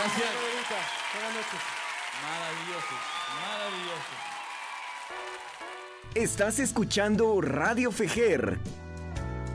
Gracias. Buenas noches. Maravilloso, maravilloso. Estás escuchando Radio Fejer